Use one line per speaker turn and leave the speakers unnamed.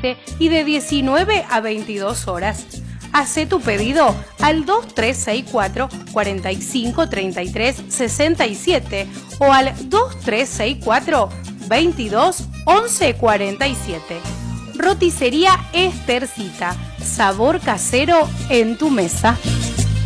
Este y de 19 a 22 horas. Hacé tu pedido al 2364 45 33 67 o al 2364 22 11 47. Roticería Estercita, sabor casero en tu mesa.